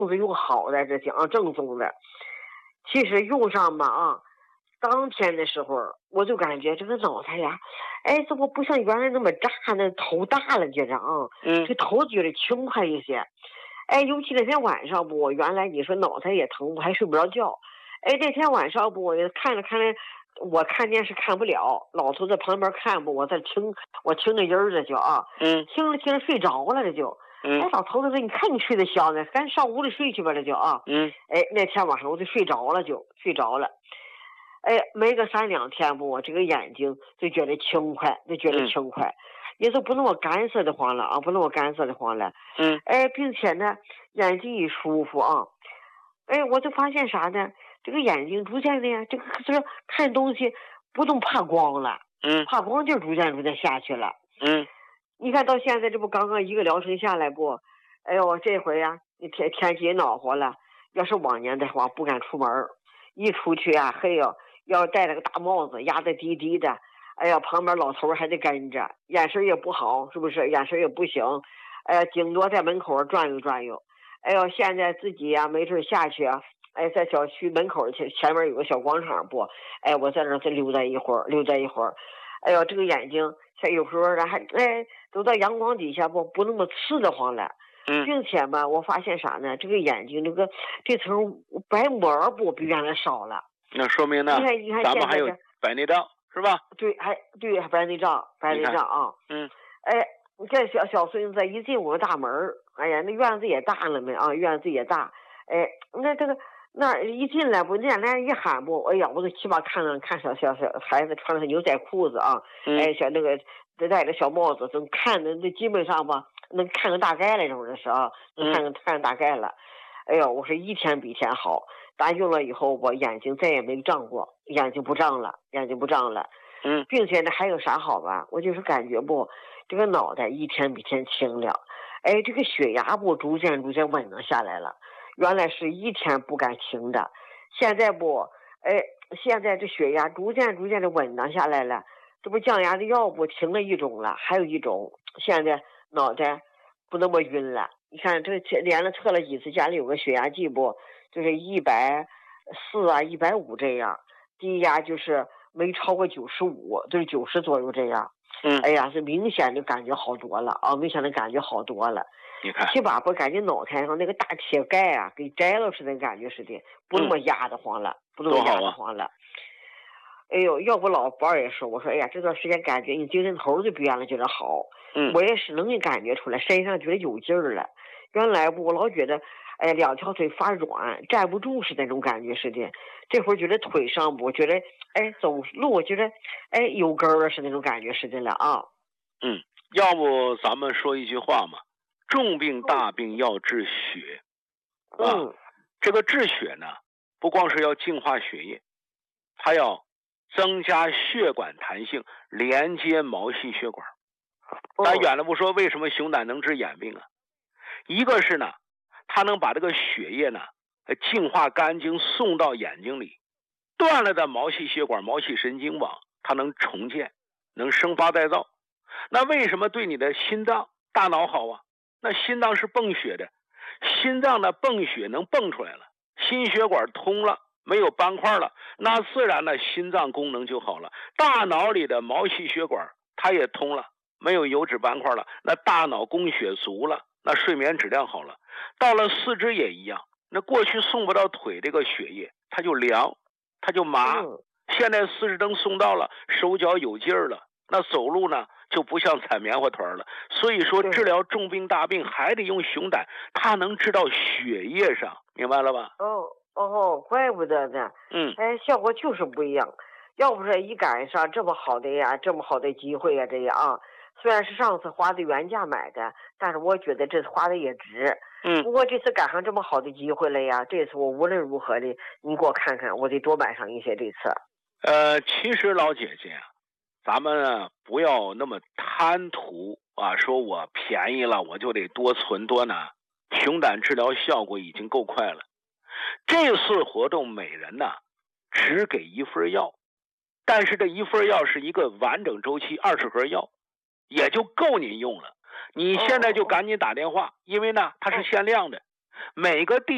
都是用好的，这讲正宗的。其实用上嘛当天的时候我就感觉这个脑袋呀，怎么不像原来那么炸，那头大了觉着这头觉得轻快一些。尤其那天晚上不，原来你说脑袋也疼，我还睡不着觉。那天晚上不，我看着，我看电视看不了，老头在旁边看不，我听着音儿这就听着睡着了这就。老头子说：“你看你睡得香呢，赶紧上屋里睡去吧，这就那天晚上我就睡着了。没个3-2天不，我这个眼睛就觉得轻快，也就不那么干涩的慌了并且呢，眼睛一舒服我就发现啥呢？这个眼睛逐渐的呀，这个看东西不动怕光了，怕光就逐渐下去了，你看到现在这不刚刚一个疗程下来不？这回呀，天气也暖和了，要是往年的话不敢出门，一出去啊，要戴了个大帽子，压得低低的，旁边老头还得跟着，眼神也不好，是不是？眼神也不行，顶多在门口转悠。现在自己呀没事下去啊，在小区门口前面有个小广场不？我在那再溜达一会儿。这个眼睛像有时候还走到阳光底下不那么刺得慌了。并且吧，我发现啥呢？这个眼睛这层白膜不比原来少了。 那说明呢， 你看咱们还有白内障是吧？ 对，白内障啊。你看小孙子一进我们大门，那院子也大了没院子也大，那这个那一进来不，那一喊不，我都起码看小孩子穿着牛仔裤子小那个戴着小帽子，都看的那基本上吧，能看个大概了，这种的是能看个大概了。我说一天比一天好，但用了以后我眼睛再也没胀过，眼睛不胀了。并且呢还有啥好吧？我就是感觉不，这个脑袋一天比一天轻了，这个血压不逐渐稳定下来了。原来是一天不敢停的，现在不，现在这血压逐渐的稳定下来了。这不降压的药不停了一种了，还有一种现在脑袋不那么晕了。你看这连着测了几次，家里有个血压计不，就是140啊150这样，低压就是没超过95，就是90左右这样。是明显的感觉好多了你看， 起码不感觉脑袋上那个大铁盖啊，给摘了似的感觉似的，不那么压得慌了，要不老伴也说，我说这段时间感觉你精神头就比原来觉得好。我也是能感觉出来，身上觉得有劲儿了。原来我老觉得两条腿发软，站不住似的那种感觉似的。这会儿觉得腿上我觉得走路我觉得有根儿是那种感觉似的了要不咱们说一句话嘛，重病大病要治血这个治血呢，不光是要净化血液，它要增加血管弹性，连接毛细血管。咱远了不说，为什么熊胆能治眼病啊？一个是呢，它能把这个血液呢净化干净，送到眼睛里，断了的毛细血管、毛细神经网，它能重建，能生发再造。那为什么对你的心脏、大脑好啊？那心脏是泵血的，心脏的泵血能泵出来了，心血管通了，没有斑块了，那自然呢心脏功能就好了。大脑里的毛细血管它也通了，没有油脂斑块了，那大脑供血足了，那睡眠质量好了。到了四肢也一样，那过去送不到腿这个血液，它就凉，它就麻。现在四肢灯送到了，手脚有劲儿了，那走路呢就不像踩棉花团了。所以说治疗重病大病还得用熊胆，它能治到血液上，明白了吧？ 怪不得呢。效果就是不一样。要不是一赶上这么好的机会呀，这样虽然是上次花的原价买的，但是我觉得这次花的也值。不过这次赶上这么好的机会了呀，这次我无论如何的，你给我看看，我得多买上一些这次。 其实老姐姐啊，咱们呢不要那么贪图说我便宜了我就得多存多拿。熊胆治疗效果已经够快了。这次活动每人呢只给1份药，但是这1份药是一个完整周期20盒药，也就够您用了。你现在就赶紧打电话，因为呢它是限量的，每个地